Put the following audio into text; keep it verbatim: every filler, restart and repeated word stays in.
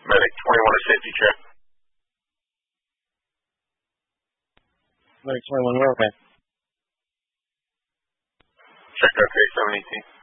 Medic twenty-one to safety check. Medic twenty-one, we're okay. Check okay, seven eighteen.